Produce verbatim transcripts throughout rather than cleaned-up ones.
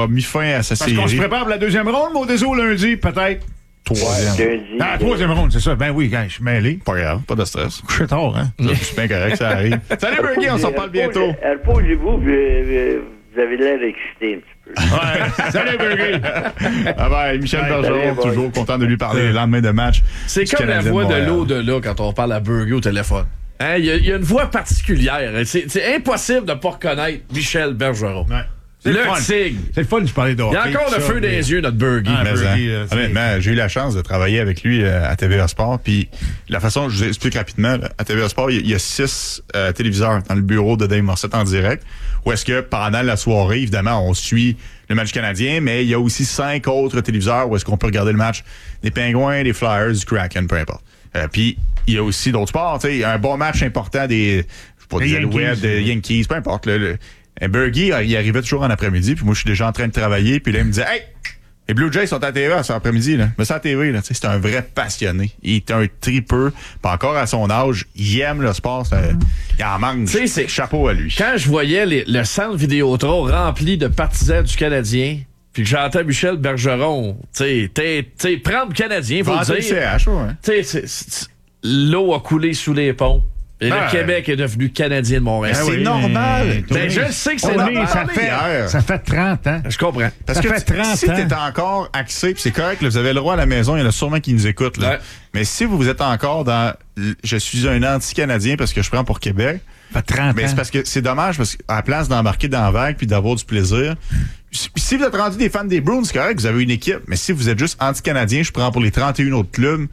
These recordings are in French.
a mis fin à sa Parce série. qu'on se prépare pour la deuxième ronde, mon déso, lundi, peut-être. Troisième. Lundi, Ah, troisième ronde, c'est ça. Ben oui, gars, je suis mêlé. Pas grave, pas de stress. Je suis tard, hein? C'est bien correct, ça arrive. Salut, Bergie, on s'en parle bientôt. Reposez-vous, vous avez l'air excité un petit peu. Ouais. Salut, Bergie. Ah ben, Michel Ouais, Bergeron, salut, toujours content de lui parler le lendemain de match. C'est du comme la Canadien voix de Montréal. l'au-delà quand on parle à Bergie au téléphone. Hein, Il y, a- il y a une voix particulière. C'est, c'est impossible de ne pas reconnaître Michel Bergeron. Ouais. C'est Le fun. tigre. C'est le fun de se parler de Il y a hockey, encore tout le ça, feu mais- des yeux, notre Bergie. Ah, Mais, Bergie, hein, là, c'est- honnêtement, j'ai eu la chance de travailler avec lui euh, à T V A Sport. Puis la façon, je vous explique rapidement, là, à T V A Sport, il y, a- il y a six euh, téléviseurs dans le bureau de Dave Morissette en direct. Où est-ce que pendant la soirée, évidemment, on suit le match canadien, mais il y a aussi cinq autres téléviseurs où est-ce qu'on peut regarder le match des Pingouins, des Flyers, du Kraken, peu importe. Euh, puis il y a aussi d'autres sports. Tu sais, un bon match important des, je sais pas, Les des Alouettes, Yankees. des Yankees, peu importe. Le, le, Et Bergie, il arrivait toujours en après-midi, puis moi, je suis déjà en train de travailler, puis là, il me disait « Hey, les Blue Jays sont à T V cet après-midi, là. Mais c'est à T V, là. Tu sais, c'est un vrai passionné. Il est un tripeux, puis encore à son âge, il aime le sport. C'est un- il en manque. Tu sais, c'est- Chapeau à lui. Quand je voyais les- le centre Vidéotron rempli de partisans du Canadien, puis que j'entends Michel Bergeron, tu sais, t'es- t'sais, prendre le Canadien, faut Vanter le le dire. C H, ouais. Tu sais, c'est- c'est- l'eau a coulé sous les ponts. Et Ben, le Québec est devenu Canadien de Montréal. c'est Ah oui, normal. mais- Ben, je le sais que c'est On en a normal. ça parlé fait, hier. ça fait trente ans. Je comprends. Parce Ça que fait tu- trente si ans. t'es encore axé, puis c'est correct, là, vous avez le droit à la maison, il y en a sûrement qui nous écoutent. Là. Ouais. Mais si vous êtes encore dans l- je suis un anti-Canadien parce que je prends pour Québec, Ça fait trente mais ans. c'est parce que c'est dommage parce qu'à la place d'embarquer dans la vague puis d'avoir du plaisir. Si si vous êtes rendu des fans des Bruins, c'est correct, vous avez une équipe. Mais si vous êtes juste anti-Canadien, je prends pour les trente et un autres clubs.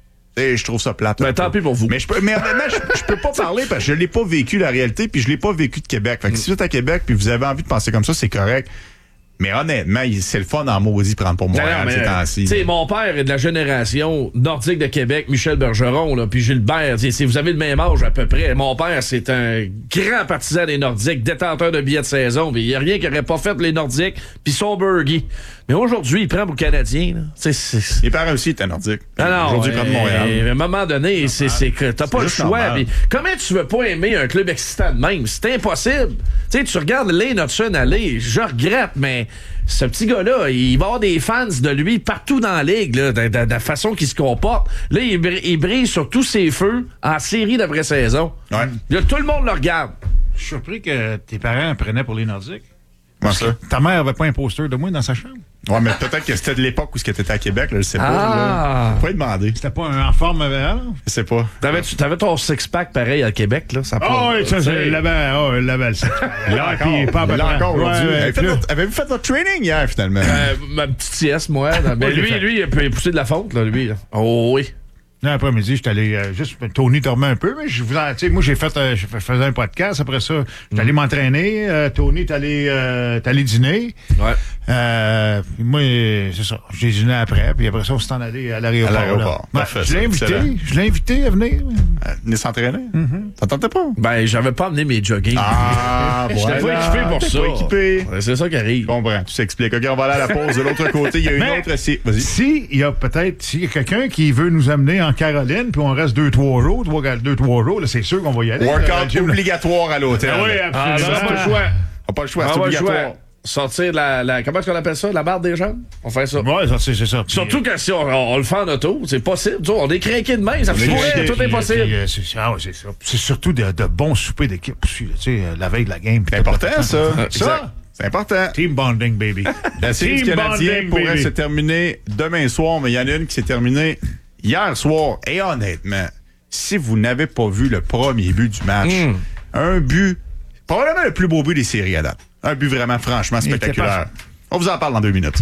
Et je trouve ça plate. Ben, un tant peu. pis pour vous. Mais je peux, mais honnêtement, je, je peux pas parler parce que je l'ai pas vécu la réalité puis je l'ai pas vécu de Québec. Fait que si vous êtes à Québec puis vous avez envie de penser comme ça, c'est correct. Mais honnêtement, il- c'est le fun en maudit prendre pour Montréal Non, non, ces mais, temps-ci. tu sais, mon père est de la génération nordique de Québec, Michel Bergeron, là, puis Gilbert. tu sais, Si vous avez le même âge à peu près, mon père, c'est un grand partisan des Nordiques, détenteur de billets de saison. Il n'y a rien qui n'aurait pas fait les Nordiques, puis son Bergie. Mais aujourd'hui, il prend pour le Canadien. là. C'est, c'est... Les parents aussi étaient nordiques. Ah non, Aujourd'hui, ils prennent euh, Montréal. à un moment donné, c'est, c'est que t'as pas le juste choix. normal. Puis comment tu veux pas aimer un club excitant de même? C'est impossible. Tu sais, tu regardes Lane Hudson aller, je regrette, mais ce petit gars-là, il va avoir des fans de lui partout dans la ligue, là, de, de- de la façon qu'il se comporte. Là, il, br- il brille sur tous ses feux en série d'après-saison. Ouais. Là, tout le monde le regarde. Je suis surpris que tes parents prenaient pour les Nordiques. Comment ça? Ta mère avait pas un poster de moi dans sa chambre. Ouais, mais peut-être que c'était de l'époque où c'était à Québec, là, je sais pas. Ah. Là. Faut y demander. C'était pas un en forme avant? Je sais pas. T'avais, t'avais ton six-pack pareil à Québec, là? Ça Ah prend- oui, ça, tu sais. c'est l'avait, oh, il l'avait, le Là Puis, encore, pas à peu là près. encore aujourd'hui. Ouais, ouais, Avez-vous fait plus. votre- Avez-vous fait votre training hier, finalement? Euh, ma petite sieste, moi. Ben, Moi, j'ai lui, fait. lui, il peut pousser de la fonte, là, lui. là. Oh oui. Là, après-midi, j'étais allé euh, juste. Tony dormait un peu, mais je vous en- tu sais, moi, j'ai fait, euh, je faisais un podcast. Après ça, j'étais allé m'entraîner. Euh, Tony est allé, euh, est allé dîner. Ouais. Euh, puis moi, euh, c'est ça. J'ai dîné après. Puis après ça, on s'est en allé à l'aéroport. À l'aéroport. là. Ouais, Parfait, je l'ai ça, invité. excellent. Je l'ai invité à venir. Euh, Venez s'entraîner? Ça tentait pas? Ben, j'avais pas amené mes jogging. Ah, J'étais voilà. pas équipé pour T'es ça. pas équipé. Ouais, c'est ça qui arrive. Je comprends, tout s'explique. OK, on va aller à la pause. De l'autre côté, il y a une Mais- autre... Si, vas-y. Si il y a peut-être, s'il y a quelqu'un qui veut nous amener en Caroline, puis on reste deux, trois jours, trois, deux, trois jours, là, c'est sûr qu'on va y aller. Euh, Workout Jim, là. obligatoire à l'hôtel. Ah oui, Ah, absolument. non, pas le choix. On n'a pas le choix, On c'est va le obligatoire. choix. Sortir la, la. Comment est-ce qu'on appelle ça? La barre des jambes? On fait ça. Ouais, ça, c'est c'est ça. Puis, Surtout que si on, on- on le fait en auto, c'est possible. Tu sais, On est craqué de main, ça euh, se pourrait, puis, tout est puis, possible. puis, euh, c'est ah ouais, c'est ça. C'est surtout de, de bons soupers d'équipe aussi, là, tu sais, euh, la veille de la game. puis C'est tout, important, là. ça. Ça, Exact. C'est important. team bonding, baby. La série du Team Canadien bonding, pourrait baby. se terminer demain soir, mais il y en a une qui s'est terminée hier soir. Et honnêtement, si vous n'avez pas vu le premier but du match, Hmm. un but, probablement le plus beau but des séries à date. Un but vraiment franchement était spectaculaire. On vous en parle dans deux minutes.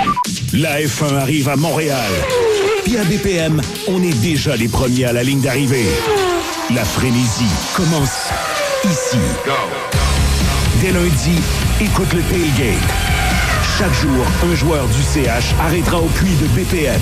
La F un arrive à Montréal. Puis à B P M, on est déjà les premiers à la ligne d'arrivée. La frénésie commence ici. Dès lundi, écoute le tailgate. Chaque jour, un joueur du C H arrêtera au puits de B P M.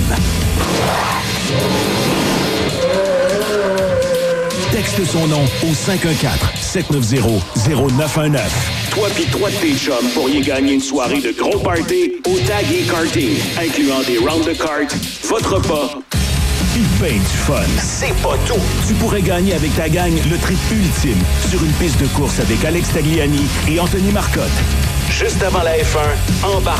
Texte son nom au cinq un quatre, sept neuf zéro, zéro neuf un neuf. Toi pis trois de tes chums pourriez gagner une soirée de gros party au Tag et Karting, incluant des rounds de cartes, votre repas, pis ben du fun. C'est pas tout! Tu pourrais gagner avec ta gang le trip ultime sur une piste de course avec Alex Tagliani et Anthony Marcotte. Juste avant la F un, embarque